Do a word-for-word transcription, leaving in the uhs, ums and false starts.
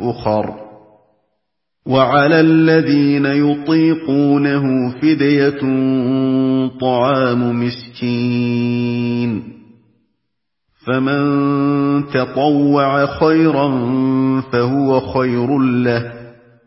أخر. وعلى الذين يطيقونه فدية طعام مسكين، فمن تطوع خيرا فهو خير له،